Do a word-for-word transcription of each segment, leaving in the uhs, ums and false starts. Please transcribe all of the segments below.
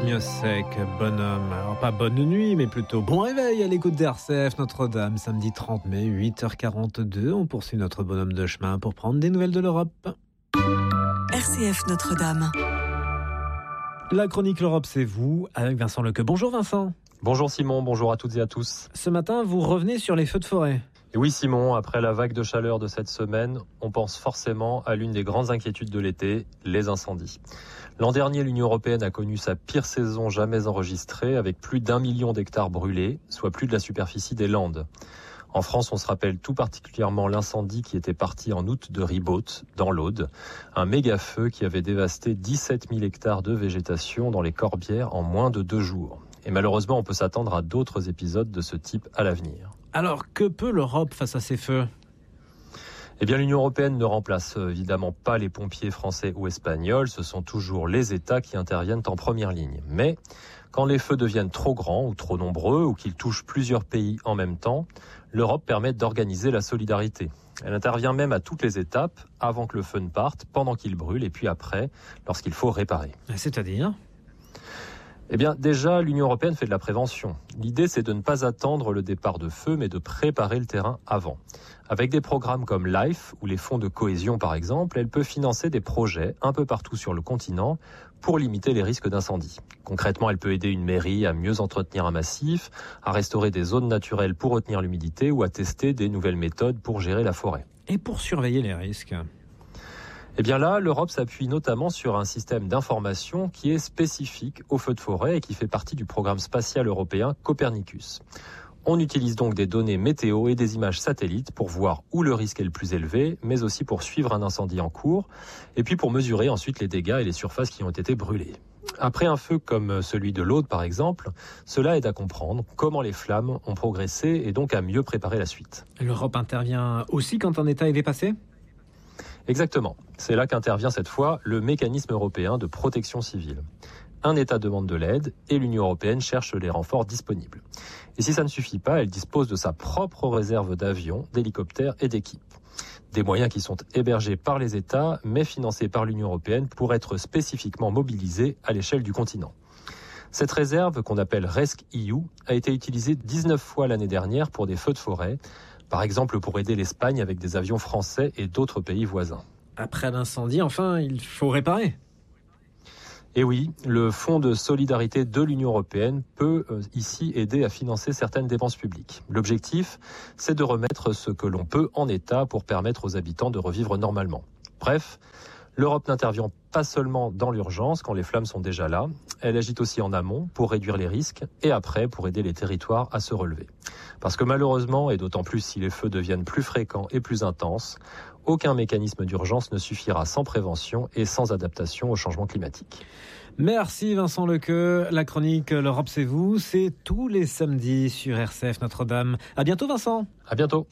Miossec, bonhomme. Alors pas bonne nuit, mais plutôt bon réveil à l'écoute d'R C F Notre-Dame, samedi trente mai, huit heures quarante-deux. On poursuit notre bonhomme de chemin pour prendre des nouvelles de l'Europe. R C F Notre-Dame. La chronique L'Europe, c'est vous, avec Vincent Lequeux. Bonjour Vincent. Bonjour Simon, bonjour à toutes et à tous. Ce matin, vous revenez sur les feux de forêt. Et oui Simon, après la vague de chaleur de cette semaine, on pense forcément à l'une des grandes inquiétudes de l'été, les incendies. L'an dernier, l'Union européenne a connu sa pire saison jamais enregistrée, avec plus d'un million d'hectares brûlés, soit plus de la superficie des Landes. En France, on se rappelle tout particulièrement l'incendie qui était parti en août de Ribaute, dans l'Aude, un méga feu qui avait dévasté dix-sept mille hectares de végétation dans les Corbières en moins de deux jours. Et malheureusement, on peut s'attendre à d'autres épisodes de ce type à l'avenir. Alors, que peut l'Europe face à ces feux ? Eh bien, l'Union européenne ne remplace évidemment pas les pompiers français ou espagnols. Ce sont toujours les États qui interviennent en première ligne. Mais quand les feux deviennent trop grands ou trop nombreux ou qu'ils touchent plusieurs pays en même temps, l'Europe permet d'organiser la solidarité. Elle intervient même à toutes les étapes, avant que le feu ne parte, pendant qu'il brûle et puis après, lorsqu'il faut réparer. C'est-à-dire ? Eh bien, déjà, l'Union européenne fait de la prévention. L'idée, c'est de ne pas attendre le départ de feu, mais de préparer le terrain avant. Avec des programmes comme LIFE, ou les fonds de cohésion par exemple, elle peut financer des projets un peu partout sur le continent pour limiter les risques d'incendie. Concrètement, elle peut aider une mairie à mieux entretenir un massif, à restaurer des zones naturelles pour retenir l'humidité ou à tester des nouvelles méthodes pour gérer la forêt. Et pour surveiller les risques ? Eh bien là, l'Europe s'appuie notamment sur un système d'information qui est spécifique aux feux de forêt et qui fait partie du programme spatial européen Copernicus. On utilise donc des données météo et des images satellites pour voir où le risque est le plus élevé, mais aussi pour suivre un incendie en cours, et puis pour mesurer ensuite les dégâts et les surfaces qui ont été brûlées. Après un feu comme celui de l'Aude par exemple, cela aide à comprendre comment les flammes ont progressé et donc à mieux préparer la suite. L'Europe intervient aussi quand un État est dépassé ? Exactement. C'est là qu'intervient cette fois le mécanisme européen de protection civile. Un État demande de l'aide et l'Union européenne cherche les renforts disponibles. Et si ça ne suffit pas, elle dispose de sa propre réserve d'avions, d'hélicoptères et d'équipes. Des moyens qui sont hébergés par les États, mais financés par l'Union européenne pour être spécifiquement mobilisés à l'échelle du continent. Cette réserve, qu'on appelle RescEU, a été utilisée dix-neuf fois l'année dernière pour des feux de forêt, par exemple pour aider l'Espagne avec des avions français et d'autres pays voisins. Après l'incendie, enfin, il faut réparer. Et oui, le Fonds de solidarité de l'Union européenne peut euh, ici aider à financer certaines dépenses publiques. L'objectif, c'est de remettre ce que l'on peut en état pour permettre aux habitants de revivre normalement. Bref, l'Europe n'intervient pas seulement dans l'urgence, quand les flammes sont déjà là, elle agit aussi en amont pour réduire les risques et après pour aider les territoires à se relever. Parce que malheureusement, et d'autant plus si les feux deviennent plus fréquents et plus intenses, aucun mécanisme d'urgence ne suffira sans prévention et sans adaptation au changement climatique. Merci Vincent Lequeux. La chronique L'Europe c'est vous, c'est tous les samedis sur R C F Notre-Dame. À bientôt Vincent. À bientôt.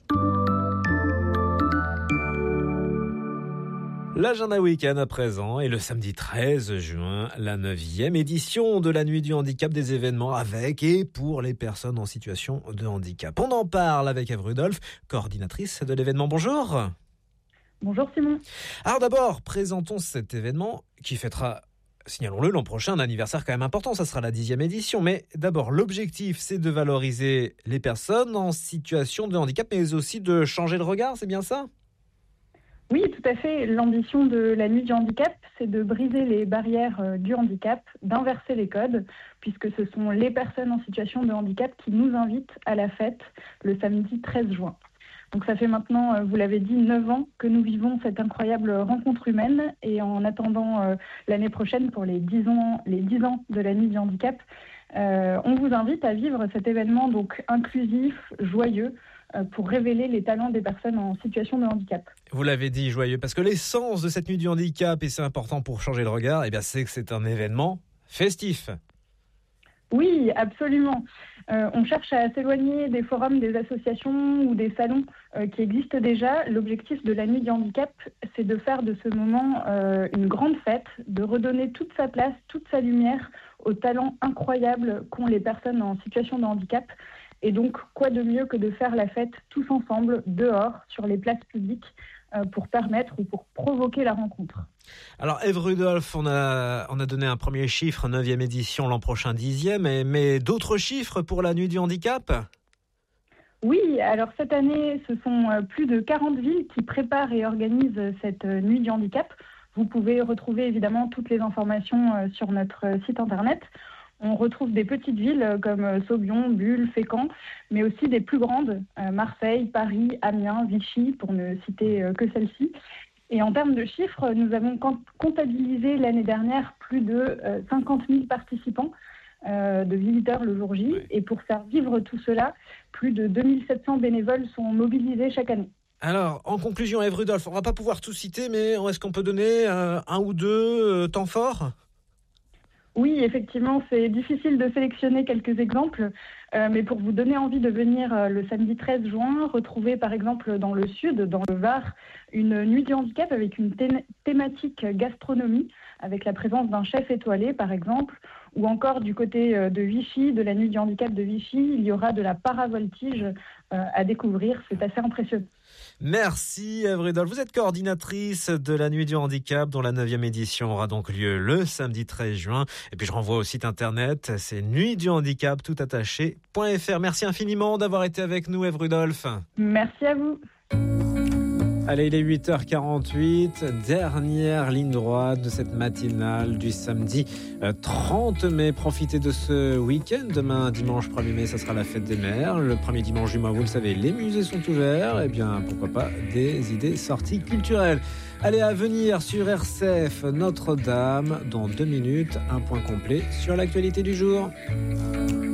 L'agenda week-end à présent et le samedi treize juin, la neuvième édition de la Nuit du handicap, des événements avec et pour les personnes en situation de handicap. On en parle avec Ève Rudolph, coordinatrice de l'événement. Bonjour. Bonjour Simon. Alors d'abord, présentons cet événement qui fêtera, signalons-le, l'an prochain, un anniversaire quand même important, ça sera la dixième édition. Mais d'abord, l'objectif, c'est de valoriser les personnes en situation de handicap, mais aussi de changer le regard, c'est bien ça ? Oui, tout à fait. L'ambition de la Nuit du handicap, c'est de briser les barrières du handicap, d'inverser les codes, puisque ce sont les personnes en situation de handicap qui nous invitent à la fête le samedi treize juin. Donc ça fait maintenant, vous l'avez dit, neuf ans que nous vivons cette incroyable rencontre humaine, et en attendant euh, l'année prochaine pour les dix ans, les dix ans de la Nuit du handicap, euh, on vous invite à vivre cet événement donc inclusif, joyeux, pour révéler les talents des personnes en situation de handicap. Vous l'avez dit, joyeux, parce que l'essence de cette Nuit du handicap, et c'est important pour changer le regard, eh bien, c'est que c'est un événement festif. Oui, absolument. Euh, on cherche à s'éloigner des forums, des associations ou des salons euh, qui existent déjà. L'objectif de la Nuit du handicap, c'est de faire de ce moment euh, une grande fête, de redonner toute sa place, toute sa lumière aux talents incroyables qu'ont les personnes en situation de handicap. Et donc, quoi de mieux que de faire la fête tous ensemble, dehors, sur les places publiques, euh, pour permettre ou pour provoquer la rencontre. Alors Ève Rudolph, on a, on a donné un premier chiffre, neuvième édition, l'an prochain dixième, mais, mais d'autres chiffres pour la Nuit du handicap ? Oui, alors cette année, ce sont plus de quarante villes qui préparent et organisent cette Nuit du handicap. Vous pouvez retrouver évidemment toutes les informations sur notre site internet. On retrouve des petites villes comme Saubion, Bulle, Fécamp, mais aussi des plus grandes, Marseille, Paris, Amiens, Vichy, pour ne citer que celles-ci. Et en termes de chiffres, nous avons comptabilisé l'année dernière plus de cinquante mille participants euh, de visiteurs le jour J. Oui. Et pour faire vivre tout cela, plus de deux mille sept cents bénévoles sont mobilisés chaque année. Alors, en conclusion, Ève Rudolph, on ne va pas pouvoir tout citer, mais est-ce qu'on peut donner euh, un ou deux euh, temps forts ? Oui, effectivement, c'est difficile de sélectionner quelques exemples, euh, mais pour vous donner envie de venir euh, le samedi treize juin, retrouver par exemple dans le sud, dans le Var, une nuit du handicap avec une thé- thématique gastronomie, avec la présence d'un chef étoilé par exemple, ou encore du côté euh, de Vichy, de la nuit du handicap de Vichy, il y aura de la paravoltige euh, à découvrir, c'est assez impressionnant. Merci Ève Rudolph. Vous êtes coordinatrice de la Nuit du handicap dont la neuvième édition aura donc lieu le samedi treize juin. Et puis je renvoie au site internet, c'est nuit du handicap tout attaché point f r. Merci infiniment d'avoir été avec nous Ève Rudolph. Merci à vous. Allez, il est huit heures quarante-huit, dernière ligne droite de cette matinale du samedi trente mai. Profitez de ce week-end. Demain, dimanche premier mai, ça sera la fête des mères. Le premier dimanche du mois, vous le savez, les musées sont ouverts. Eh bien, pourquoi pas des idées sorties culturelles. Allez, à venir sur R C F Notre-Dame. Dans deux minutes, un point complet sur l'actualité du jour.